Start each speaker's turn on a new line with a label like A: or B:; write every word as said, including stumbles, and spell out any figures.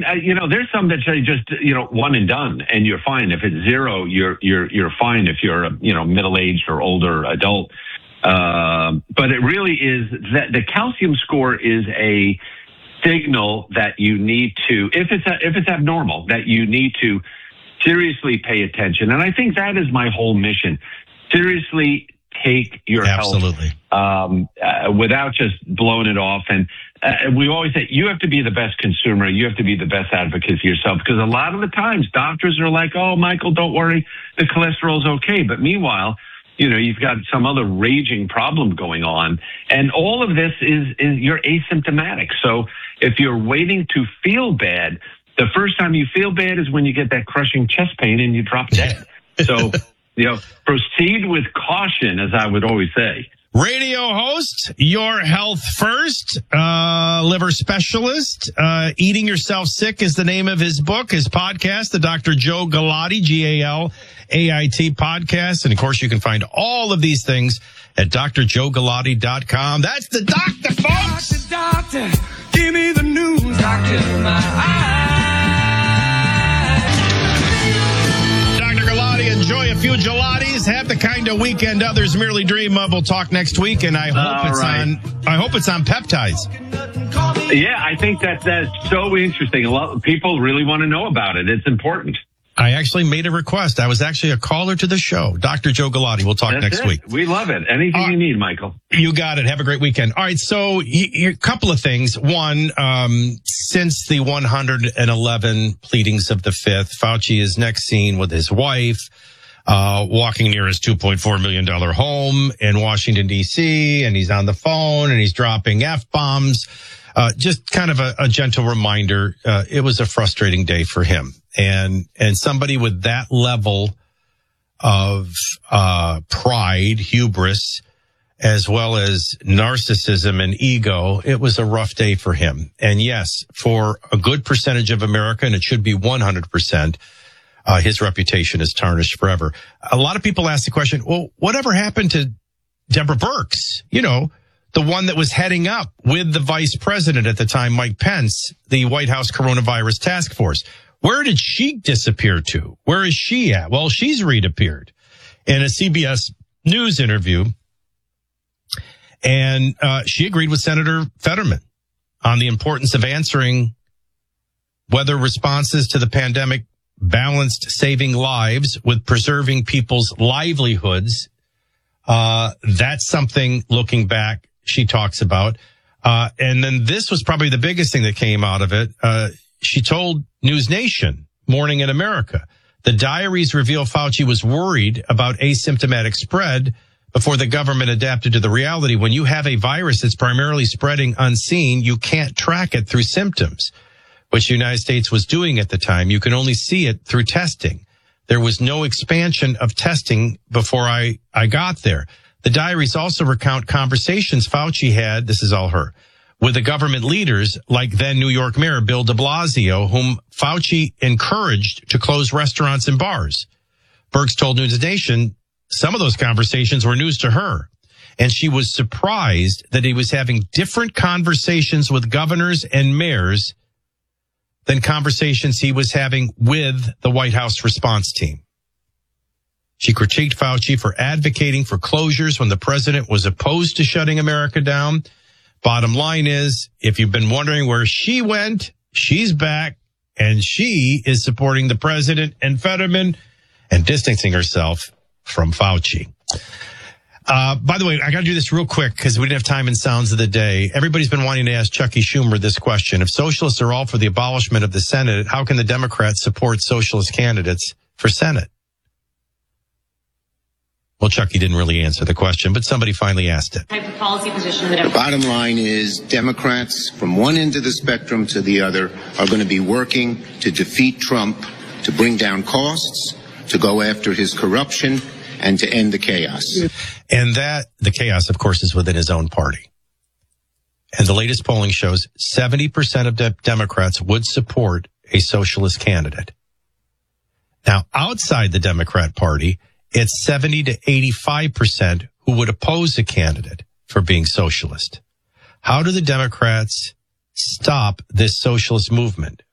A: mean, uh, you know, there's some that say just, you know, one and done, and you're fine. If it's zero, you're you're you're fine. If you're a, you know, middle aged or older adult, uh, but it really is that the calcium score is a signal that you need to, if it's a, if it's abnormal, that you need to seriously pay attention. And I think that is my whole mission. Seriously take your
B: Absolutely.
A: health um, uh, without just blowing it off. And uh, we always say you have to be the best consumer. You have to be the best advocate for yourself, because a lot of the times doctors are like, oh, Michael, don't worry, the cholesterol's okay. But meanwhile, you know, you've got some other raging problem going on. And all of this is, is you're asymptomatic. So if you're waiting to feel bad, the first time you feel bad is when you get that crushing chest pain and you drop dead. So, you know, proceed with caution, as I would always say.
B: Radio host, Your Health First, uh, liver specialist, uh, Eating Yourself Sick is the name of his book, his podcast, the Doctor Joe Galati, G A L A I T podcast. And of course, you can find all of these things at D R joe galati dot com. That's the doctor, folks!
C: Doctor, doctor, give me the news, doctor, my eyes.
B: Enjoy a few gelatis. Have the kind of weekend others merely dream of. We'll talk next week, and I hope
A: All
B: it's
A: right.
B: on. I hope it's on peptides.
A: Yeah, I think that that's so interesting. A lot of people really want to know about it. It's important.
B: I actually made a request. I was actually a caller to the show. Doctor Joe Galati. We'll talk
A: That's
B: next
A: it.
B: week.
A: We love it. Anything uh, you need, Michael.
B: You got it. Have a great weekend. All right. So a couple of things. One, um, since the one hundred eleven pleadings of the fifth, Fauci is next seen with his wife, uh, walking near his two point four million dollars home in Washington, D C, and he's on the phone and he's dropping F-bombs. Uh, just kind of a, a gentle reminder. Uh, it was a frustrating day for him. And, and somebody with that level of, uh, pride, hubris, as well as narcissism and ego, it was a rough day for him. And yes, for a good percentage of America, and it should be one hundred percent, uh, his reputation is tarnished forever. A lot of people ask the question, well, whatever happened to Deborah Birx? You know, the one that was heading up with the vice president at the time, Mike Pence, the White House coronavirus task force. Where did she disappear to? Where is she at? Well, she's reappeared in a C B S News interview. And uh, she agreed with Senator Fetterman on the importance of answering whether responses to the pandemic balanced saving lives with preserving people's livelihoods. Uh, that's something, looking back, she talks about. Uh, and then this was probably the biggest thing that came out of it. Uh, she told News Nation, Morning in America, the diaries reveal Fauci was worried about asymptomatic spread before the government adapted to the reality. When you have a virus that's primarily spreading unseen, you can't track it through symptoms, which the United States was doing at the time. You can only see it through testing. There was no expansion of testing before I, I got there. The diaries also recount conversations Fauci had, this is all her, with the government leaders like then New York Mayor Bill de Blasio, whom Fauci encouraged to close restaurants and bars. Birx told News Nation some of those conversations were news to her, and she was surprised that he was having different conversations with governors and mayors than conversations he was having with the White House response team. She critiqued Fauci for advocating for closures when the president was opposed to shutting America down. Bottom line is, if you've been wondering where she went, she's back, and she is supporting the president and Fetterman and distancing herself from Fauci. Uh, by the way, I got to do this real quick because we didn't have time in Sounds of the Day. Everybody's been wanting to ask Chucky Schumer this question. If socialists are all for the abolishment of the Senate, how can the Democrats support socialist candidates for Senate? Well, Chucky didn't really answer the question, but somebody finally asked it.
D: Type of policy position that
E: the bottom line is Democrats from one end of the spectrum to the other are going to be working to defeat Trump, to bring down costs, to go after his corruption, and to end the chaos.
B: And that, the chaos, of course, is within his own party. And the latest polling shows seventy percent of de- Democrats would support a socialist candidate. Now, outside the Democrat Party, it's seventy to eighty-five percent who would oppose a candidate for being socialist. How do the Democrats stop this socialist movement?